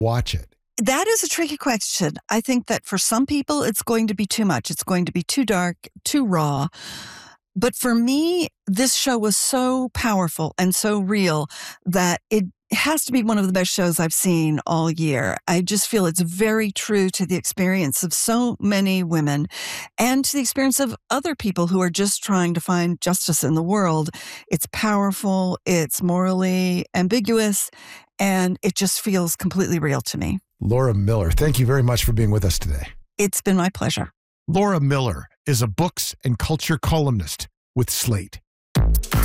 watch it? That is a tricky question. I think that for some people, it's going to be too much. It's going to be too dark, too raw. But for me, this show was so powerful and so real that it has to be one of the best shows I've seen all year. I just feel it's very true to the experience of so many women and to the experience of other people who are just trying to find justice in the world. It's powerful, it's morally ambiguous, and it just feels completely real to me. Laura Miller, thank you very much for being with us today. It's been my pleasure. Laura Miller is a books and culture columnist with Slate.